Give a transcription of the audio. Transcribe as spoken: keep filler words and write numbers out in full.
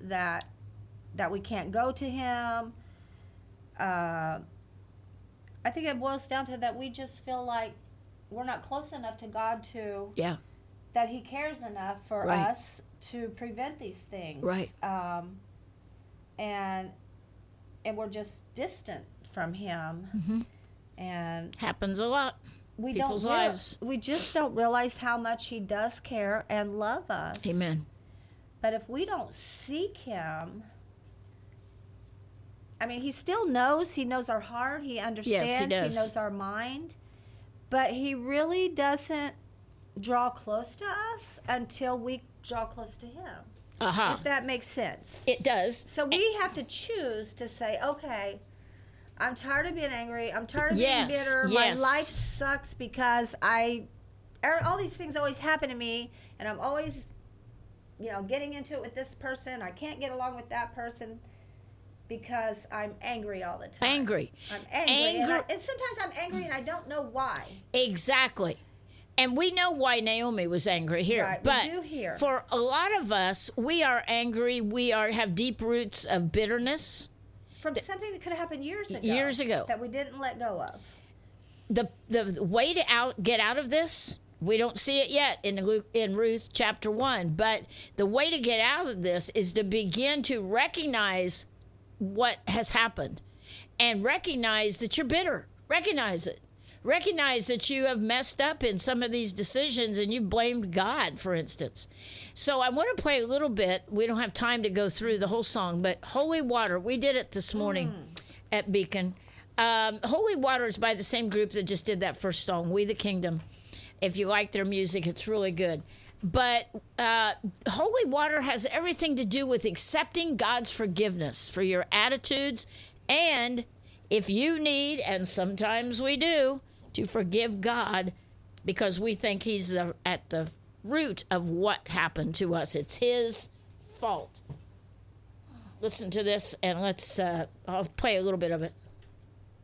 that that we can't go to him. Uh, I think it boils down to that we just feel like we're not close enough to God to yeah, that he cares enough for Right. us to prevent these things. Right. Um, and and we're just distant from him. Mhm. And happens a lot. we People's don't real- lives. we just don't realize how much he does care and love us. Amen. But if we don't seek him, I mean, he still knows. He knows our heart. He understands. Yes, he does. knows our mind. But he really doesn't draw close to us until we draw close to him. Uh-huh. If that makes sense. It does. So we have to choose to say, okay, I'm tired of being angry. I'm tired of Yes, being bitter. yes. My life sucks because I, er, all these things always happen to me, and I'm always, you know, getting into it with this person. I can't get along with that person because I'm angry all the time. Angry. I'm angry. And, Anger- I, and sometimes I'm angry and I don't know why. Exactly. And we know why Naomi was angry here. Right, we but do here. for a lot of us, we are angry. We are have deep roots of bitterness. From something that could have happened years ago. Years ago. That we didn't let go of. The the way to out get out of this, we don't see it yet in Luke, in Ruth chapter one, but the way to get out of this is to begin to recognize what has happened and recognize that you're bitter. Recognize it. Recognize that you have messed up in some of these decisions and you've blamed God, for instance. So I want to play a little bit. We don't have time to go through the whole song, but Holy Water, we did it this morning at Beacon. Um, Holy Water is by the same group that just did that first song, We the Kingdom. If you like their music, it's really good. But uh, Holy Water has everything to do with accepting God's forgiveness for your attitudes, and if you need, and sometimes we do, to forgive God because we think he's the, at the root of what happened to us. It's his fault. Listen to this, and let's, uh, I'll play a little bit of it.